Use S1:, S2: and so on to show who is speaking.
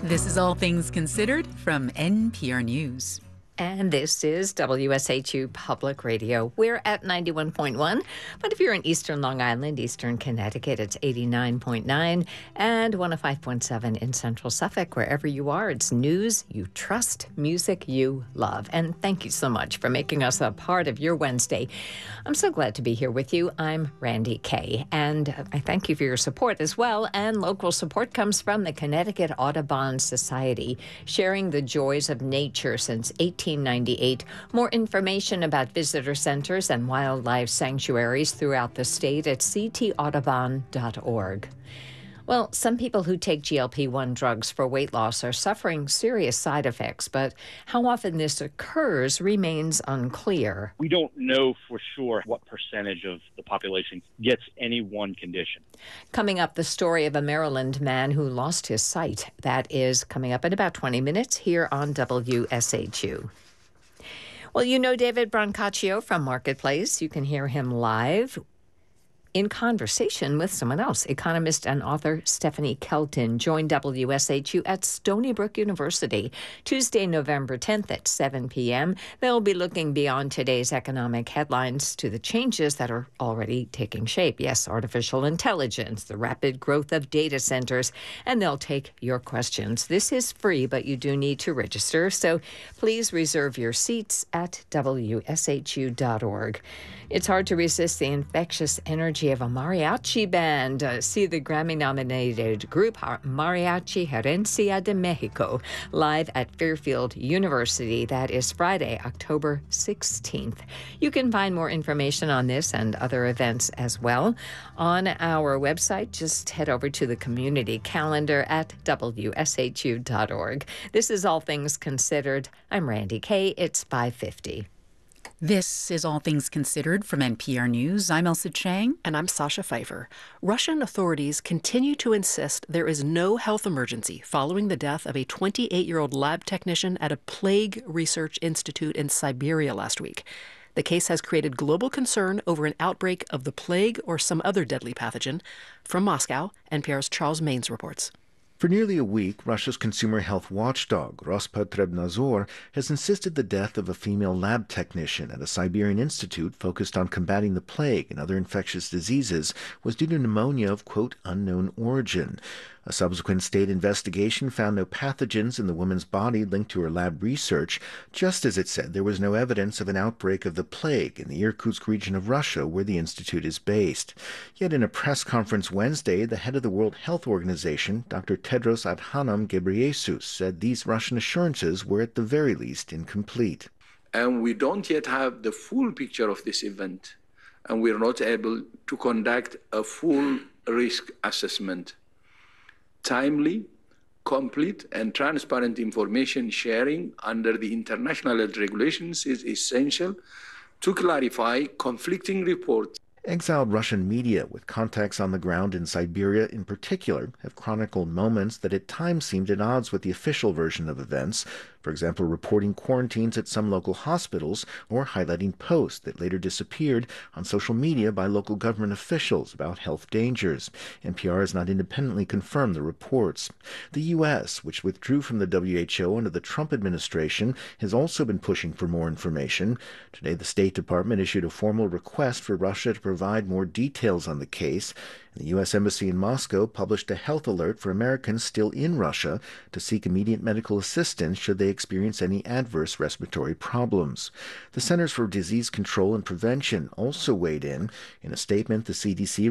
S1: This is All Things Considered from NPR News.
S2: And this is WSHU Public Radio. We're at 91.1, but if you're in eastern Long Island, eastern Connecticut, it's 89.9 and 105.7 in central Suffolk. Wherever you are, it's news you trust, music you love. And thank you so much for making us a part of your Wednesday. I'm so glad to be here with you. I'm Randy Kay, and I thank you for your support as well. And local support comes from the Connecticut Audubon Society, sharing the joys of nature since 1898. More information about visitor centers and wildlife sanctuaries throughout the state at ctaudubon.org. Well, some people who take GLP-1 drugs for weight loss are suffering serious side effects, but how often this occurs remains unclear.
S3: We don't know for sure what percentage of the population gets any one condition.
S2: Coming up, the story of a Maryland man who lost his sight. That is coming up in about 20 minutes here on WSHU. Well, you know David Brancaccio from Marketplace. You can hear him live in conversation with someone else. Economist and author Stephanie Kelton joined WSHU at Stony Brook University Tuesday, November 10th at 7 p.m. They'll be looking beyond today's economic headlines to the changes that are already taking shape. Yes, artificial intelligence, the rapid growth of data centers, and they'll take your questions. This is free, but you do need to register, so please reserve your seats at WSHU.org. It's hard to resist the infectious energy of a mariachi band. See the Grammy-nominated group Mariachi Herencia de Mexico live at Fairfield University. That is Friday, October 16th. You can find more information on this and other events as well on our website. Just head over to the community calendar at WSHU.org. This is All Things Considered. I'm Randy Kay. It's 5:50.
S1: This is All Things Considered from NPR News. I'm Elsa Chang.
S4: And I'm Sasha Pfeiffer. Russian authorities continue to insist there is no health emergency following the death of a 28-year-old lab technician at a plague research institute in Siberia last week. The case has created global concern over an outbreak of the plague or some other deadly pathogen. From Moscow, NPR's Charles Maines reports.
S5: For nearly a week, Russia's consumer health watchdog, Rospotrebnadzor, has insisted the death of a female lab technician at a Siberian institute focused on combating the plague and other infectious diseases was due to pneumonia of, quote, unknown origin. A subsequent state investigation found no pathogens in the woman's body linked to her lab research, just as it said there was no evidence of an outbreak of the plague in the Irkutsk region of Russia where the institute is based. Yet in a press conference Wednesday, the head of the World Health Organization, Dr. Tedros Adhanom Ghebreyesus, said these Russian assurances were at the very least incomplete.
S6: And we don't yet have the full picture of this event, and we're not able to conduct a full risk assessment. Timely, complete, and transparent information sharing under the international health regulations is essential to clarify conflicting reports.
S5: Exiled Russian media with contacts on the ground in Siberia in particular have chronicled moments that at times seemed at odds with the official version of events, for example, reporting quarantines at some local hospitals or highlighting posts that later disappeared on social media by local government officials about health dangers. NPR has not independently confirmed the reports. The U.S., which withdrew from the WHO under the Trump administration, has also been pushing for more information. Today, the State Department issued a formal request for Russia to provide more details on the case. The U.S. Embassy in Moscow published a health alert for Americans still in Russia to seek immediate medical assistance should they experience any adverse respiratory problems. The Centers for Disease Control and Prevention also weighed in. In a statement, the CDC